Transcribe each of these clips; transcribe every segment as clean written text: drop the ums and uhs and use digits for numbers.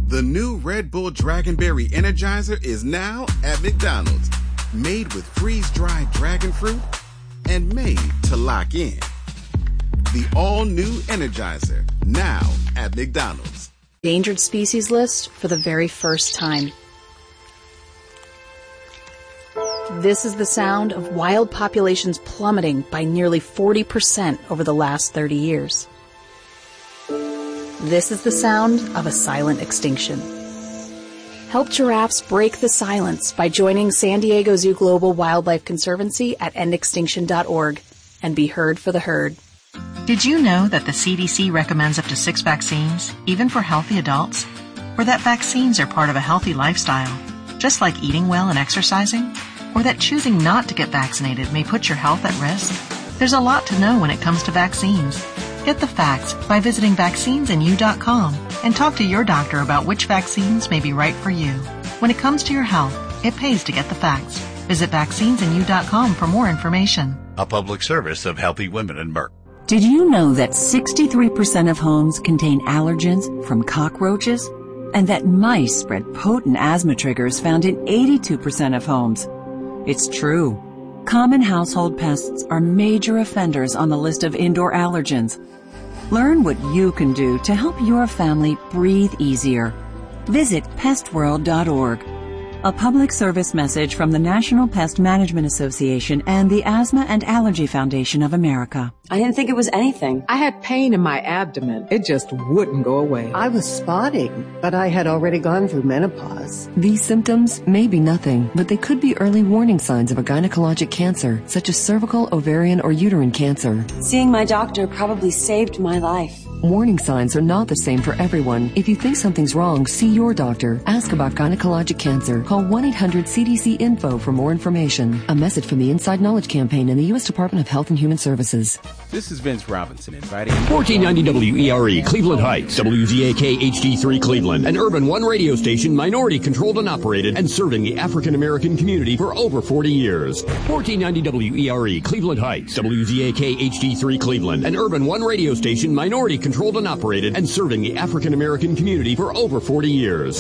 The new Red Bull Dragonberry Energizer is now at McDonald's. Made with freeze-dried dragon fruit and made to lock in. The all-new Energizer, now at McDonald's. Endangered species list for the very first time. This is the sound of wild populations plummeting by nearly 40% over the last 30 years. This is the sound of a silent extinction. Help giraffes break the silence by joining San Diego Zoo Global Wildlife Conservancy at endextinction.org and be heard for the herd. Did you know that the CDC recommends up to 6 vaccines, even for healthy adults? Or that vaccines are part of a healthy lifestyle, just like eating well and exercising? Or that choosing not to get vaccinated may put your health at risk? There's a lot to know when it comes to vaccines. Get the facts by visiting vaccinesinu.com and talk to your doctor about which vaccines may be right for you. When it comes to your health, it pays to get the facts. Visit vaccinesinu.com for more information. A public service of Healthy Women and Merck. Did you know that 63% of homes contain allergens from cockroaches? And that mice spread potent asthma triggers found in 82% of homes? It's true. Common household pests are major offenders on the list of indoor allergens. Learn what you can do to help your family breathe easier. Visit pestworld.org. A public service message from the National Pest Management Association and the Asthma and Allergy Foundation of America. I didn't think it was anything. I had pain in my abdomen. It just wouldn't go away. I was spotting, but I had already gone through menopause. These symptoms may be nothing, but they could be early warning signs of a gynecologic cancer, such as cervical, ovarian, or uterine cancer. Seeing my doctor probably saved my life. Warning signs are not the same for everyone. If you think something's wrong, see your doctor. Ask about gynecologic cancer. Call 1-800-CDC-INFO for more information. A message from the Inside Knowledge Campaign and the U.S. Department of Health and Human Services. This is Vince Robinson inviting 1490 WERE, Cleveland Heights, WZAK HD3 Cleveland, an Urban One radio station minority controlled and operated and serving the African American community for over 40 years. 1490 WERE, Cleveland Heights, WZAK HD3 Cleveland, an Urban One radio station minority controlled and operated and serving the African American community for over 40 years.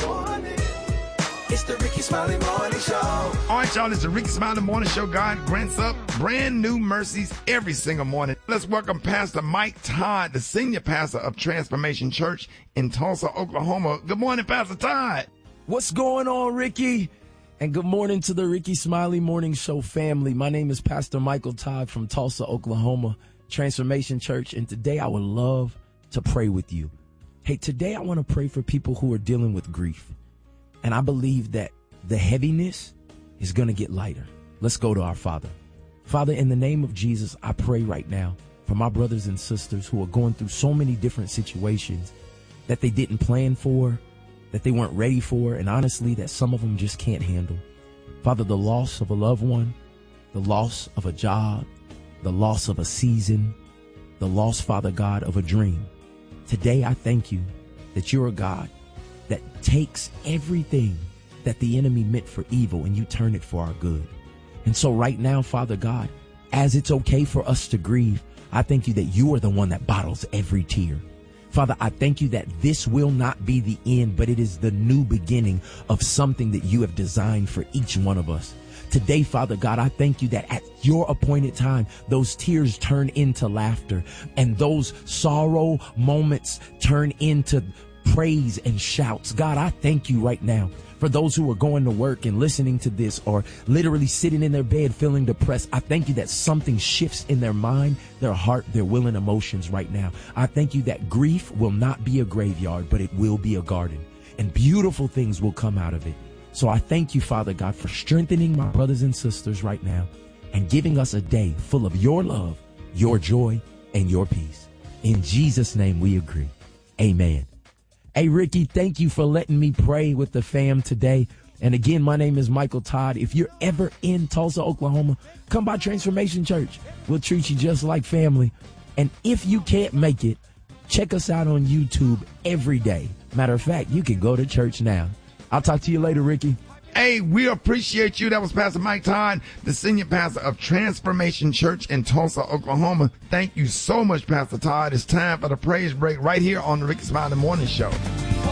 It's the Ricky Smiley Morning Show. All right, y'all, it's the Ricky Smiley Morning Show. God grants up brand new mercies every single morning. Let's welcome Pastor Mike Todd, the senior pastor of Transformation Church in Tulsa, Oklahoma. Good morning, Pastor Todd. What's going on, Ricky? And good morning to the Ricky Smiley Morning Show family. My name is Pastor Michael Todd from Tulsa, Oklahoma, Transformation Church, and today I would love to pray with you. Hey, today I want to pray for people who are dealing with grief. And I believe that the heaviness is going to get lighter. Let's go to our Father. Father, in the name of Jesus, I pray right now for my brothers and sisters who are going through so many different situations that they didn't plan for, that they weren't ready for, and honestly, that some of them just can't handle. Father, the loss of a loved one, the loss of a job, the loss of a season, the loss, Father God, of a dream. Today, I thank you that you're a God that takes everything that the enemy meant for evil and you turn it for our good. And so right now, Father God, as it's okay for us to grieve, I thank you that you are the one that bottles every tear. Father, I thank you that this will not be the end, but it is the new beginning of something that you have designed for each one of us. Today, Father God, I thank you that at your appointed time, those tears turn into laughter and those sorrow moments turn into praise and shouts. God, I thank you right now for those who are going to work and listening to this or literally sitting in their bed feeling depressed. I thank you that something shifts in their mind, their heart, their will and emotions right now. I thank you that grief will not be a graveyard, but it will be a garden and beautiful things will come out of it. So I thank you, Father God, for strengthening my brothers and sisters right now and giving us a day full of your love, your joy, and your peace. In Jesus' name we agree. Amen. Hey, Ricky, thank you for letting me pray with the fam today. And again, my name is Michael Todd. If you're ever in Tulsa, Oklahoma, come by Transformation Church. We'll treat you just like family. And if you can't make it, check us out on YouTube every day. Matter of fact, you can go to church now. I'll talk to you later, Ricky. Hey, we appreciate you. That was Pastor Mike Todd, the senior pastor of Transformation Church in Tulsa, Oklahoma. Thank you so much, Pastor Todd. It's time for the praise break right here on the Ricky Smiley Morning Show.